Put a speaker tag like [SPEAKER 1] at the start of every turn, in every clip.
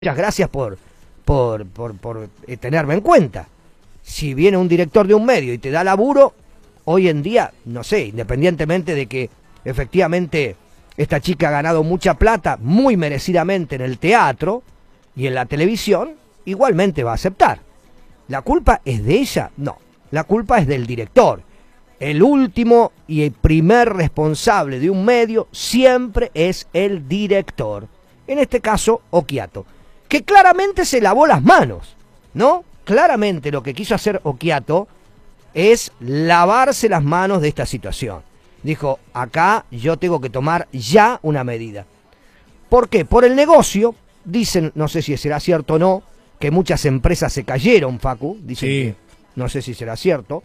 [SPEAKER 1] Muchas gracias por tenerme en cuenta. Si viene un director de un medio y te da laburo, hoy en día, no sé, independientemente de que efectivamente esta chica ha ganado mucha plata, muy merecidamente en el teatro y en la televisión, igualmente va a aceptar. ¿La culpa es de ella? No, la culpa es del director. El último y el primer responsable de un medio siempre es el director. En este caso, Occhiato, que claramente se lavó las manos, ¿no? Claramente lo que quiso hacer Occhiato es lavarse las manos de esta situación. Dijo, acá yo tengo que tomar ya una medida. ¿Por qué? Por el negocio, dicen, no sé si será cierto o no, que muchas empresas se cayeron, Facu, dicen sí. Que, no sé si será cierto.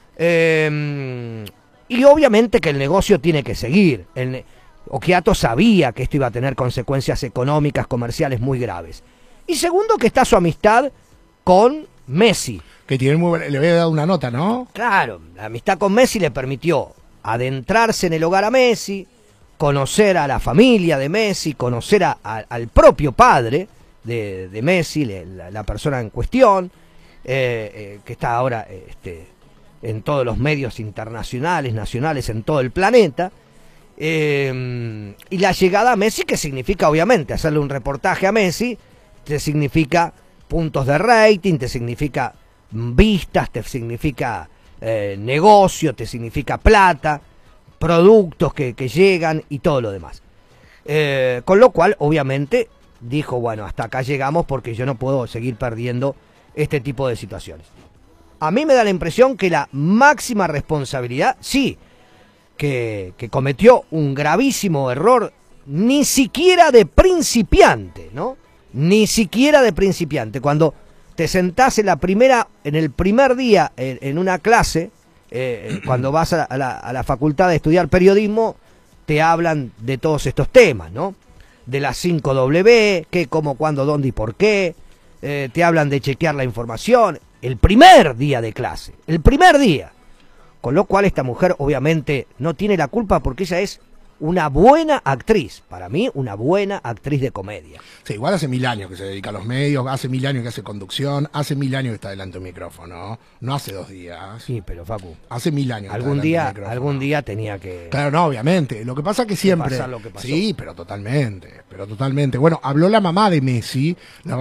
[SPEAKER 1] Y obviamente que el negocio tiene que seguir. Occhiato sabía que esto iba a tener consecuencias económicas, comerciales muy graves. Y segundo, que está su amistad con Messi.
[SPEAKER 2] Que tiene le había dado una nota, ¿no?
[SPEAKER 1] Claro, la amistad con Messi le permitió adentrarse en el hogar a Messi, conocer a la familia de Messi, conocer al propio padre de Messi, la persona en cuestión, que está ahora en todos los medios internacionales, nacionales, en todo el planeta. Y la llegada a Messi, que significa obviamente hacerle un reportaje a Messi, te significa puntos de rating, te significa vistas, te significa negocio, te significa plata, productos que llegan y todo lo demás. Con lo cual, obviamente, dijo, bueno, hasta acá llegamos porque yo no puedo seguir perdiendo este tipo de situaciones. A mí me da la impresión que la máxima responsabilidad, sí, que cometió un gravísimo error, ni siquiera de principiante, ¿no? Ni siquiera de principiante. Cuando te sentás en el primer día en una clase, cuando vas a la facultad de estudiar periodismo, te hablan de todos estos temas, ¿no? De las 5W, qué, cómo, cuándo, dónde y por qué. Te hablan de chequear la información. El primer día de clase, el primer día. Con lo cual esta mujer obviamente no tiene la culpa porque ella es una buena actriz, para mí una buena actriz de comedia.
[SPEAKER 2] Sí, igual hace 1000 años que se dedica a los medios, hace 1000 años que hace conducción, hace 1000 años que está delante de un micrófono, no hace 2 días.
[SPEAKER 1] Sí, pero Facu,
[SPEAKER 2] hace 1000 años.
[SPEAKER 1] Algún día tenía que...
[SPEAKER 2] Claro, no, obviamente. Lo que pasa es que siempre...
[SPEAKER 1] pasar lo que pasó.
[SPEAKER 2] Sí, pero totalmente. Bueno, habló la mamá de Messi,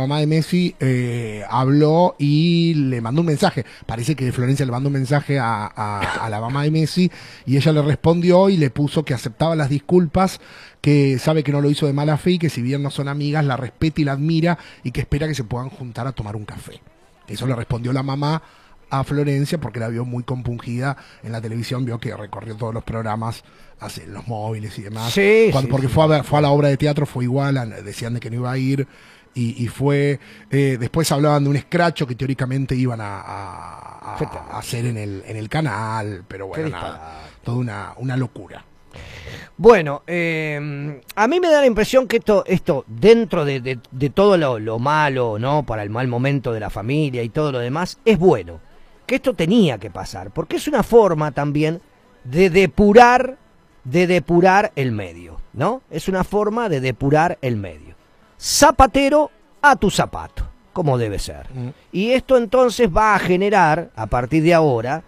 [SPEAKER 2] habló y le mandó un mensaje. Parece que Florencia le mandó un mensaje a la mamá de Messi y ella le respondió y le puso que aceptaba las disculpas, que sabe que no lo hizo de mala fe y que si bien no son amigas, la respeta y la admira y que espera que se puedan juntar a tomar un café. Eso le respondió la mamá a Florencia porque la vio muy compungida en la televisión, vio que recorrió todos los programas, los móviles y demás.
[SPEAKER 1] Sí,
[SPEAKER 2] porque
[SPEAKER 1] sí.
[SPEAKER 2] Fue a la obra de teatro, fue igual, decían de que no iba a ir y fue. Después hablaban de un escracho que teóricamente iban a hacer en el canal, pero bueno, nada, toda una locura.
[SPEAKER 1] Bueno, a mí me da la impresión que esto dentro de todo lo malo, ¿no? Para el mal momento de la familia y todo lo demás, es bueno. Que esto tenía que pasar, porque es una forma también de depurar el medio, ¿no? Es una forma de depurar el medio. Zapatero a tu zapato, como debe ser. Y esto entonces va a generar, a partir de ahora,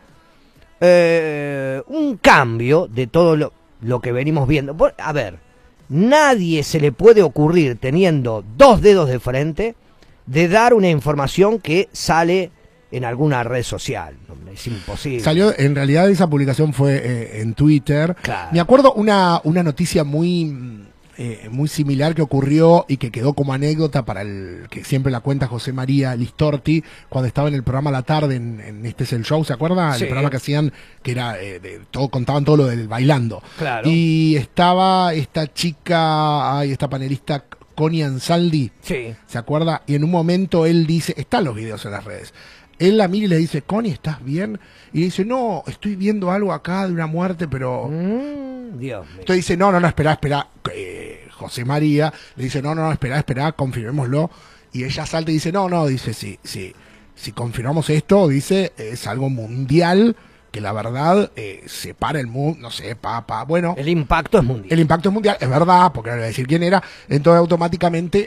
[SPEAKER 1] un cambio de todo lo que venimos viendo. A ver, nadie se le puede ocurrir, teniendo 2 dedos de frente, de dar una información que sale en alguna red social. Es imposible.
[SPEAKER 2] Salió, en realidad esa publicación fue en Twitter.
[SPEAKER 1] Claro.
[SPEAKER 2] Me acuerdo una noticia muy similar que ocurrió y que quedó como anécdota para el que siempre la cuenta José María Listorti cuando estaba en el programa La Tarde en Este es el Show, ¿se acuerda?
[SPEAKER 1] Sí.
[SPEAKER 2] El programa que hacían, que era contaban todo lo del bailando.
[SPEAKER 1] Claro.
[SPEAKER 2] Y estaba esta chica, esta panelista Connie Ansaldi,
[SPEAKER 1] Sí.
[SPEAKER 2] ¿se acuerda? Y en un momento él dice, están los videos en las redes, él la mira y le dice, Connie, ¿estás bien? Y le dice, no, estoy viendo algo acá de una muerte, pero...
[SPEAKER 1] Dios mío.
[SPEAKER 2] Entonces dice, no, espera. José María le dice, no, espera, confirmémoslo. Y ella salta y dice, dice, si confirmamos esto, dice, es algo mundial, que la verdad separa el mundo, no sé, bueno.
[SPEAKER 1] El impacto es mundial.
[SPEAKER 2] El impacto es mundial, es verdad, porque no le voy a decir quién era. Entonces automáticamente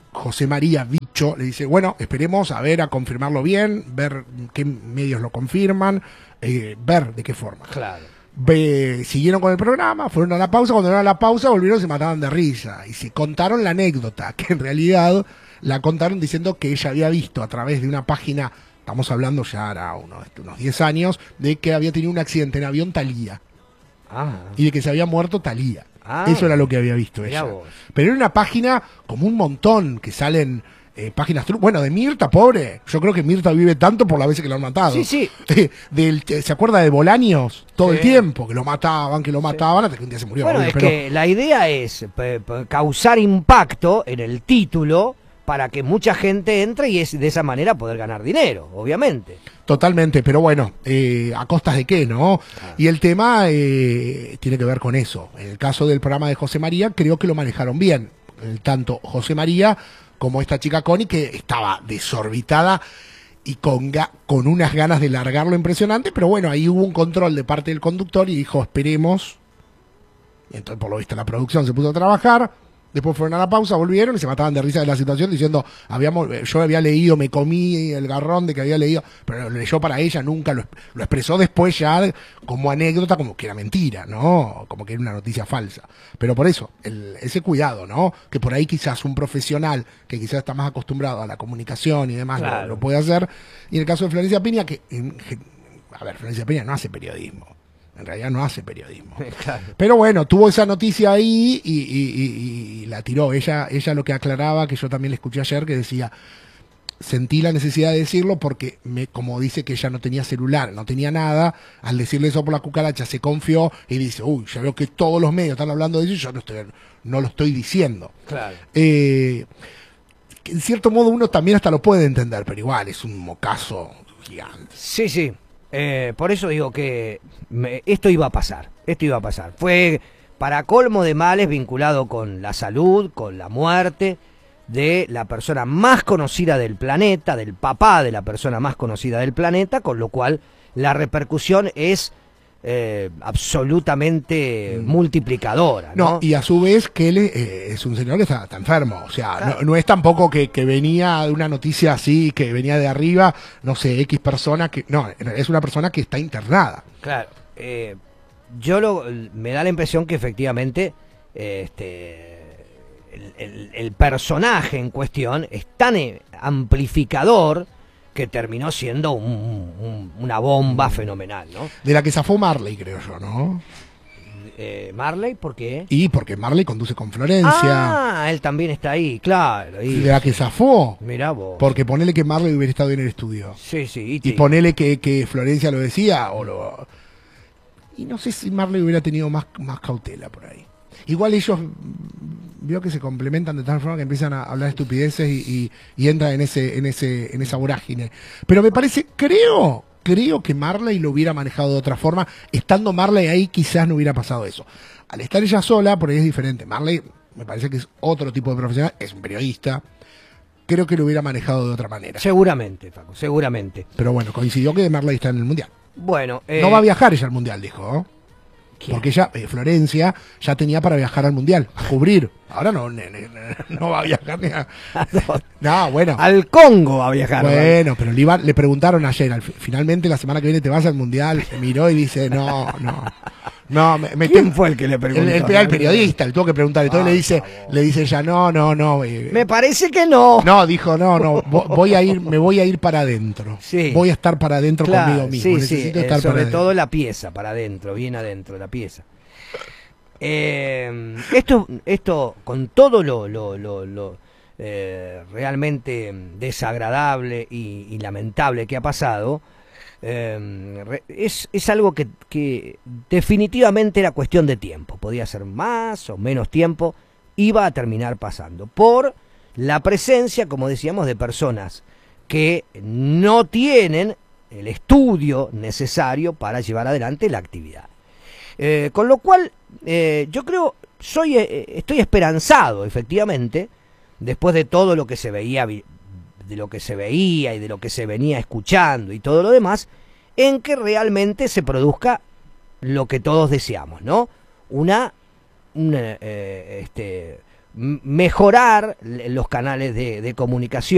[SPEAKER 2] José María Bicho le dice, bueno, esperemos a ver, a confirmarlo bien, ver qué medios lo confirman, ver de qué forma.
[SPEAKER 1] Claro.
[SPEAKER 2] Siguieron con el programa, fueron a la pausa, cuando eran a la pausa volvieron y se mataban de risa. Y se contaron la anécdota, que en realidad la contaron diciendo que ella había visto a través de una página, estamos hablando ya era unos 10 años, de que había tenido un accidente en avión Thalía.
[SPEAKER 1] Ah.
[SPEAKER 2] Y de que se había muerto Thalía.
[SPEAKER 1] Ah,
[SPEAKER 2] eso era lo que había visto
[SPEAKER 1] mirá
[SPEAKER 2] ella.
[SPEAKER 1] vos.
[SPEAKER 2] Pero era una página como un montón que salen páginas. Bueno, de Mirta, pobre. Yo creo que Mirta vive tanto por las veces que lo han matado.
[SPEAKER 1] Sí, sí.
[SPEAKER 2] ¿Se acuerda de Bolaños? Todo
[SPEAKER 1] Sí.
[SPEAKER 2] el tiempo, que lo mataban, hasta que un día se murió.
[SPEAKER 1] Bueno,
[SPEAKER 2] obvio,
[SPEAKER 1] es
[SPEAKER 2] pero
[SPEAKER 1] que la idea es causar impacto en el título para que mucha gente entre y de esa manera poder ganar dinero, obviamente.
[SPEAKER 2] totalmente, pero bueno, ¿a costas de qué, no? Y el tema tiene que ver con eso. En el caso del programa de José María, creo que lo manejaron bien. Tanto José María como esta chica Connie, que estaba desorbitada y con unas ganas de largarlo impresionante, pero bueno, ahí hubo un control de parte del conductor y dijo, esperemos. Y entonces, por lo visto, la producción se puso a trabajar. Después fueron a la pausa, volvieron y se mataban de risa de la situación diciendo, yo había leído, me comí el garrón de que había leído, pero lo leyó para ella, nunca lo expresó después ya como anécdota, como que era mentira, ¿no? Como que era una noticia falsa. Pero por eso, ese cuidado, ¿no? Que por ahí quizás un profesional que quizás está más acostumbrado a la comunicación y demás
[SPEAKER 1] Claro.
[SPEAKER 2] lo puede hacer. Y en el caso de Florencia Peña, Florencia Peña no hace periodismo. En realidad no hace periodismo.
[SPEAKER 1] Claro.
[SPEAKER 2] Pero bueno, tuvo esa noticia ahí y la tiró. Ella lo que aclaraba, que yo también le escuché ayer, que decía, sentí la necesidad de decirlo porque, como dice que ella no tenía celular, no tenía nada, al decirle eso por la cucaracha se confió y dice, uy, ya veo que todos los medios están hablando de eso y yo no lo estoy diciendo.
[SPEAKER 1] Claro.
[SPEAKER 2] Que en cierto modo uno también hasta lo puede entender, pero igual es un mocazo gigante.
[SPEAKER 1] Sí, sí. Por eso digo que esto iba a pasar. Esto iba a pasar. Fue para colmo de males vinculado con la salud, con la muerte de la persona más conocida del planeta, del papá de la persona más conocida del planeta, con lo cual la repercusión es absolutamente multiplicadora, ¿no?
[SPEAKER 2] No, y a su vez que él es un señor que está enfermo, o sea,
[SPEAKER 1] Claro.
[SPEAKER 2] no es tampoco que venía de una noticia así, que venía de arriba, no sé, X persona, es una persona que está internada.
[SPEAKER 1] Claro, me da la impresión que efectivamente el personaje en cuestión es tan amplificador que terminó siendo una bomba fenomenal, ¿no?
[SPEAKER 2] De la que zafó Marley, creo yo, ¿no?
[SPEAKER 1] Marley, ¿por qué?
[SPEAKER 2] Y porque Marley conduce con Florencia.
[SPEAKER 1] Ah, él también está ahí, claro.
[SPEAKER 2] Y de la que zafó.
[SPEAKER 1] Mirá vos.
[SPEAKER 2] Porque ponele que Marley hubiera estado en el estudio.
[SPEAKER 1] Sí, sí.
[SPEAKER 2] Y ponele que Florencia lo decía, y no sé si Marley hubiera tenido más cautela por ahí. Igual ellos veo que se complementan de tal forma que empiezan a hablar estupideces y entran en esa vorágine. Pero me parece, creo que Marley lo hubiera manejado de otra forma. Estando Marley ahí quizás no hubiera pasado eso. Al estar ella sola, por ahí es diferente. Marley me parece que es otro tipo de profesional, es un periodista. Creo que lo hubiera manejado de otra manera.
[SPEAKER 1] Seguramente, Paco, seguramente.
[SPEAKER 2] Pero bueno, coincidió que Marley está en el Mundial.
[SPEAKER 1] Bueno,
[SPEAKER 2] No va a viajar ella al Mundial, dijo, ¿no?
[SPEAKER 1] ¿quién?
[SPEAKER 2] Porque ella, Florencia, ya tenía para viajar al Mundial, a cubrir. Ahora no va a viajar ni a... No, bueno.
[SPEAKER 1] Al Congo va a viajar.
[SPEAKER 2] Bueno, pero le preguntaron ayer, finalmente la semana que viene te vas al Mundial, miró y dice, no.
[SPEAKER 1] ¿Quién fue el que le preguntó?
[SPEAKER 2] El periodista, le tuvo que preguntar, entonces le dice ella, no.
[SPEAKER 1] Me parece que no.
[SPEAKER 2] No, dijo, no, me voy a ir para adentro.
[SPEAKER 1] Sí.
[SPEAKER 2] Voy a estar para adentro conmigo mismo.
[SPEAKER 1] Sí,
[SPEAKER 2] Necesito estar
[SPEAKER 1] sobre
[SPEAKER 2] para
[SPEAKER 1] todo
[SPEAKER 2] adentro.
[SPEAKER 1] la pieza, para adentro, bien adentro de la pieza. Esto con todo lo realmente desagradable y lamentable que ha pasado, es algo que definitivamente era cuestión de tiempo. Podía ser más o menos tiempo, iba a terminar pasando por la presencia, como decíamos, de personas que no tienen el estudio necesario para llevar adelante la actividad. Con lo cual, yo creo, estoy esperanzado, efectivamente, después de todo lo que se veía, de lo que se veía y de lo que se venía escuchando y todo lo demás, en que realmente se produzca lo que todos deseamos, ¿no? mejorar los canales de comunicación.